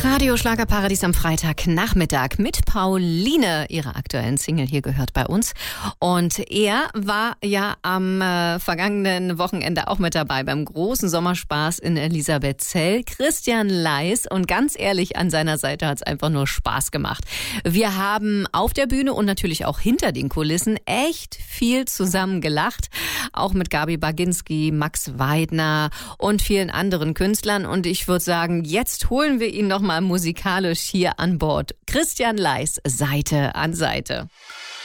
Radio Schlagerparadies am Freitagnachmittag mit Pauline, ihrer aktuellen Single hier gehört bei uns. Und er war ja am vergangenen Wochenende auch mit dabei beim großen Sommerspaß in Elisabethzell. Christian Leis, und ganz ehrlich, an seiner Seite hat es einfach nur Spaß gemacht. Wir haben auf der Bühne und natürlich auch hinter den Kulissen echt viel zusammen gelacht. Auch mit Gabi Baginski, Max Weidner und vielen anderen Künstlern. Und ich würde sagen, jetzt holen wir ihn noch mal musikalisch hier an Bord. Christian Leis, Seite an Seite.